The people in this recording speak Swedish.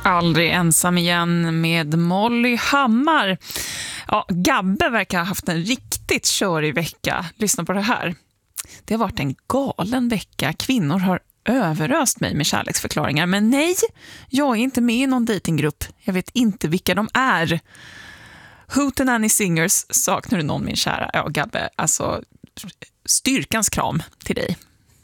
Aldrig ensam igen med Molly Hammar. Ja, Gabbe verkar ha haft en riktigt körig vecka. Lyssna på det här. Det har varit en galen vecka. Kvinnor har överöst mig med kärleksförklaringar. Men nej, jag är inte med i någon datinggrupp. Jag vet inte vilka de är. Hootenanny Singers, saknar du någon min kära? Ja, Gabbe, alltså styrkans kram till dig.